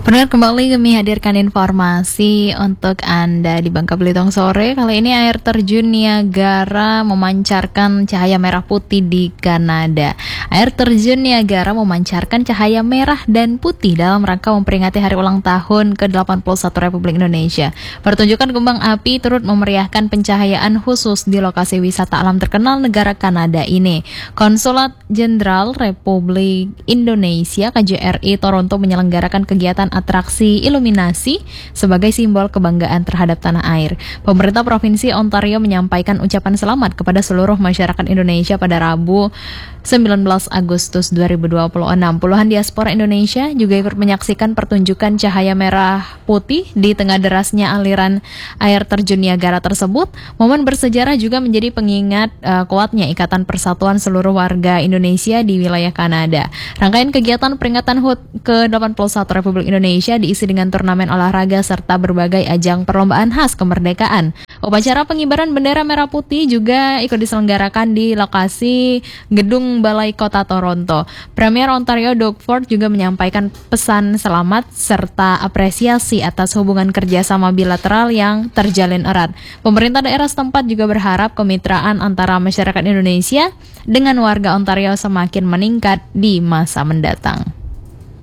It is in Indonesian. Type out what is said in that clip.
Pendengar, kembali kami hadirkan informasi untuk Anda di Bangka Belitung sore. Kali ini air terjun Niagara memancarkan cahaya merah putih di Kanada. Air terjun Niagara memancarkan cahaya merah dan putih dalam rangka memperingati hari ulang tahun ke-81 Republik Indonesia. Pertunjukan kembang api turut memeriahkan pencahayaan khusus di lokasi wisata alam terkenal negara Kanada ini. Konsulat Jenderal Republik Indonesia KJRI Toronto menyelenggarakan kegiatan atraksi iluminasi sebagai simbol kebanggaan terhadap tanah air. Pemerintah Provinsi Ontario menyampaikan ucapan selamat kepada seluruh masyarakat Indonesia pada Rabu 19 Agustus 2026. Puluhan diaspora Indonesia juga ikut menyaksikan pertunjukan cahaya merah putih di tengah derasnya aliran air terjun Niagara tersebut. Momen bersejarah juga menjadi pengingat kuatnya ikatan persatuan seluruh warga Indonesia di wilayah Kanada. Rangkaian kegiatan peringatan HUT ke-81 Republik Indonesia diisi dengan turnamen olahraga serta berbagai ajang perlombaan khas kemerdekaan. Upacara pengibaran bendera merah putih juga ikut diselenggarakan di lokasi Gedung Balai Kota Toronto. Premier Ontario Doug Ford juga menyampaikan pesan selamat serta apresiasi atas hubungan kerjasama bilateral yang terjalin erat. Pemerintah daerah setempat juga berharap kemitraan antara masyarakat Indonesia dengan warga Ontario semakin meningkat di masa mendatang.